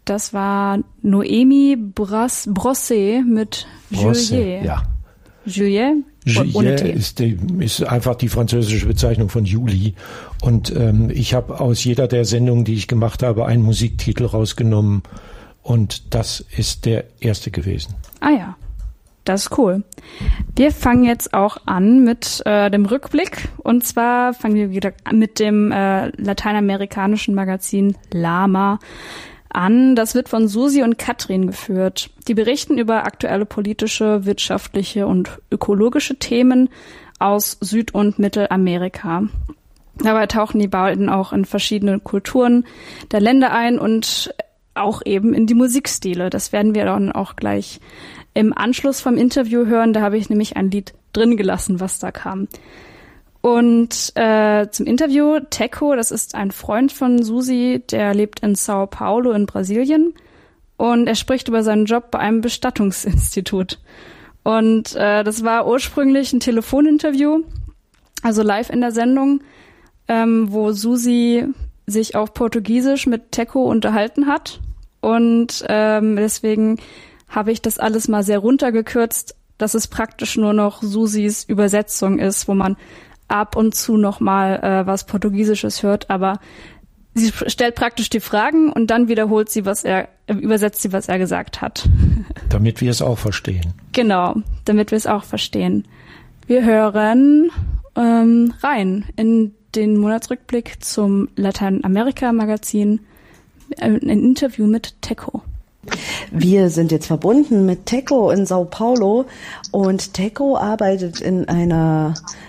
Das war Noémie Brosset mit Juillet. Ja. Juillet? Juillet ist einfach die französische Bezeichnung von Juli. Und ich habe aus jeder der Sendungen, die ich gemacht habe, einen Musiktitel rausgenommen. Und das ist der erste gewesen. Ah ja, das ist cool. Wir fangen jetzt auch an mit dem Rückblick. Und zwar fangen wir wieder mit dem lateinamerikanischen Magazin Lama an. Das wird von Susi und Katrin geführt. Die berichten über aktuelle politische, wirtschaftliche und ökologische Themen aus Süd- und Mittelamerika. Dabei tauchen die beiden auch in verschiedene Kulturen der Länder ein und auch eben in die Musikstile. Das werden wir dann auch gleich im Anschluss vom Interview hören. Da habe ich nämlich ein Lied drin gelassen, was da kam. Und zum Interview, Teco, das ist ein Freund von Susi, der lebt in Sao Paulo in Brasilien. Und er spricht über seinen Job bei einem Bestattungsinstitut. Und das war ursprünglich ein Telefoninterview, also live in der Sendung, wo Susi sich auf Portugiesisch mit Teco unterhalten hat. Und deswegen habe ich das alles mal sehr runtergekürzt, dass es praktisch nur noch Susis Übersetzung ist, wo man ab und zu noch mal was Portugiesisches hört. Aber sie stellt praktisch die Fragen und dann wiederholt sie, übersetzt sie, was er gesagt hat. Damit wir es auch verstehen. Genau, damit wir es auch verstehen. Wir hören rein in den Monatsrückblick zum Lateinamerika-Magazin, ein Interview mit Teco. Wir sind jetzt verbunden mit Teco in Sao Paulo und Teco arbeitet in einem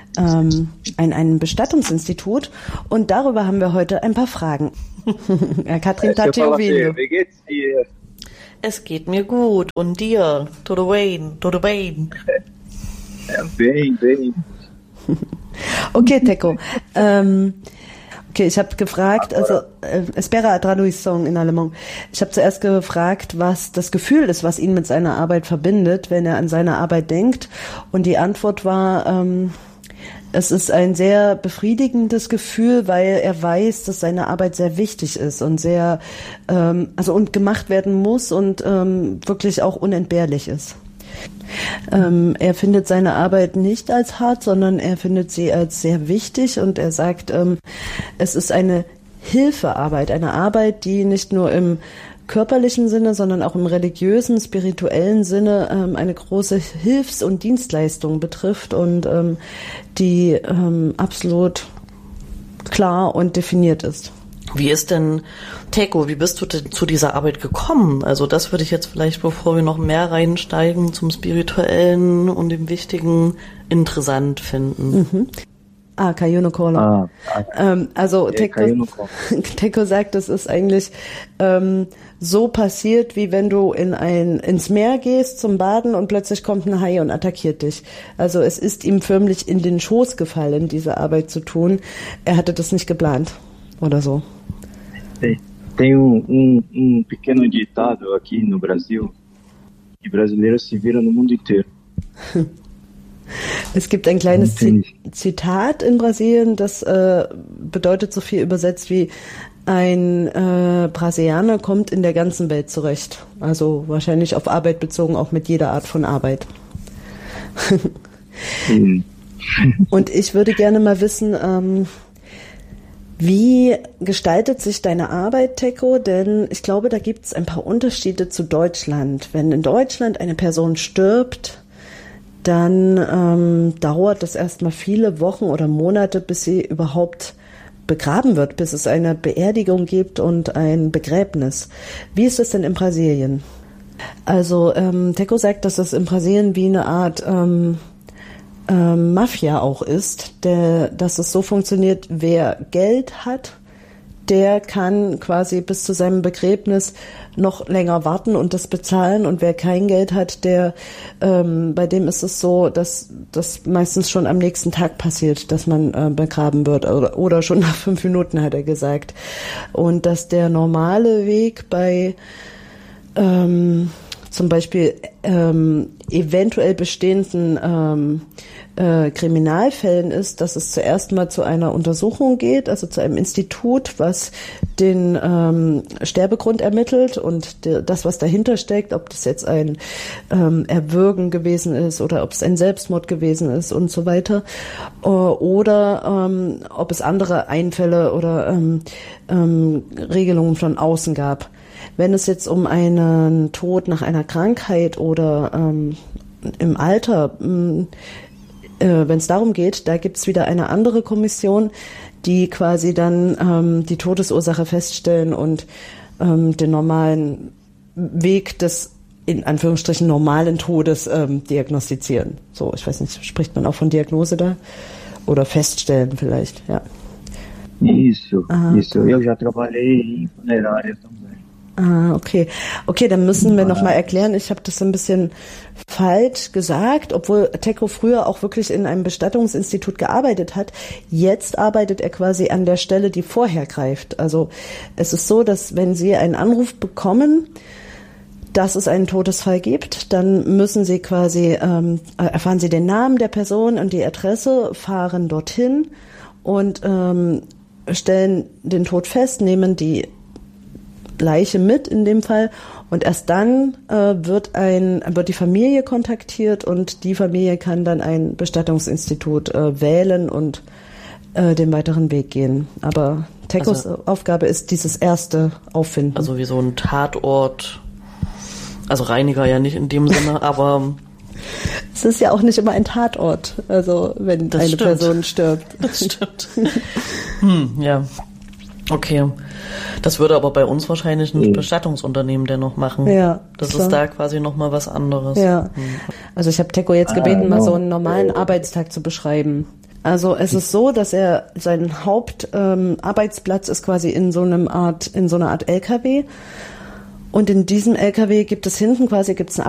Bestattungsinstitut und darüber haben wir heute ein paar Fragen. Katrin Tatiovino. Wie geht's dir? Es geht mir gut. Und dir? Tudo bem? Tudo bem? Bem. Okay, Teco. Okay, ich habe gefragt, also espera a tradução in alemão. Ich habe zuerst gefragt, was das Gefühl ist, was ihn mit seiner Arbeit verbindet, wenn er an seine Arbeit denkt. Und die Antwort war, es ist ein sehr befriedigendes Gefühl, weil er weiß, dass seine Arbeit sehr wichtig ist und sehr, und gemacht werden muss und wirklich auch unentbehrlich ist. Er findet seine Arbeit nicht als hart, sondern er findet sie als sehr wichtig und er sagt, es ist eine Hilfearbeit, eine Arbeit, die nicht nur im körperlichen Sinne, sondern auch im religiösen, spirituellen Sinne eine große Hilfs- und Dienstleistung betrifft und die absolut klar und definiert ist. Wie ist denn, Teco, wie bist du denn zu dieser Arbeit gekommen? Also das würde ich jetzt vielleicht, bevor wir noch mehr reinsteigen, zum Spirituellen und dem Wichtigen interessant finden. Kayuno Kola. Also Teco sagt, es ist eigentlich so passiert, wie wenn du ins Meer gehst zum Baden und plötzlich kommt ein Hai und attackiert dich. Also es ist ihm förmlich in den Schoß gefallen, diese Arbeit zu tun. Er hatte das nicht geplant oder so. Tem pequeno ditado aqui no Brasil, que brasileiro se vira no mundo inteiro. Es gibt ein kleines Zitat in Brasilien, das bedeutet so viel übersetzt wie ein Brasilianer kommt in der ganzen Welt zurecht. Also wahrscheinlich auf Arbeit bezogen, auch mit jeder Art von Arbeit. Und ich würde gerne mal wissen, wie gestaltet sich deine Arbeit, Teco? Denn ich glaube, da gibt es ein paar Unterschiede zu Deutschland. Wenn in Deutschland eine Person stirbt, dann dauert es erstmal viele Wochen oder Monate, bis sie überhaupt begraben wird, bis es eine Beerdigung gibt und ein Begräbnis. Wie ist das denn in Brasilien? Also Teco sagt, dass das in Brasilien wie eine Art Mafia auch ist, dass es so funktioniert, wer Geld hat, der kann quasi bis zu seinem Begräbnis noch länger warten und das bezahlen und wer kein Geld hat, bei dem ist es so, dass das meistens schon am nächsten Tag passiert, dass man begraben wird oder schon nach 5 Minuten, hat er gesagt. Und dass der normale Weg bei zum Beispiel eventuell bestehenden Kriminalfällen ist, dass es zuerst mal zu einer Untersuchung geht, also zu einem Institut, was den Sterbegrund ermittelt und das, was dahinter steckt, ob das jetzt ein Erwürgen gewesen ist oder ob es ein Selbstmord gewesen ist und so weiter, oder ob es andere Einfälle oder Regelungen von außen gab. Wenn es jetzt um einen Tod nach einer Krankheit oder im Alter, wenn es darum geht, da gibt es wieder eine andere Kommission, die quasi dann die Todesursache feststellen und den normalen Weg des in Anführungsstrichen normalen Todes diagnostizieren. So, ich weiß nicht, spricht man auch von Diagnose da? Oder feststellen vielleicht, ja. Isso. Eu já trabalhei em funerária também. Okay. Okay, dann müssen wir nochmal erklären, ich habe das ein bisschen falsch gesagt, obwohl Tecco früher auch wirklich in einem Bestattungsinstitut gearbeitet hat. Jetzt arbeitet er quasi an der Stelle, die vorher greift. Also es ist so, dass wenn Sie einen Anruf bekommen, dass es einen Todesfall gibt, dann müssen Sie quasi, erfahren Sie den Namen der Person und die Adresse, fahren dorthin und stellen den Tod fest, nehmen die Leiche mit in dem Fall und erst dann wird die Familie kontaktiert und die Familie kann dann ein Bestattungsinstitut wählen und den weiteren Weg gehen. Aber Teccos Aufgabe ist dieses erste Auffinden. Also wie so ein Tatort, also Reiniger ja nicht in dem Sinne, aber es ist ja auch nicht immer ein Tatort, also wenn das eine stimmt. Person stirbt. Das stimmt. Ja. Okay. Das würde aber bei uns wahrscheinlich ein Bestattungsunternehmen dennoch machen. Ja. Das klar. ist da quasi nochmal was anderes. Ja. Also ich habe Tecco jetzt gebeten, mal so einen normalen Arbeitstag zu beschreiben. Also es ist so, dass er sein Hauptarbeitsplatz ist quasi in so einer Art LKW. Und in diesem LKW gibt es hinten quasi eine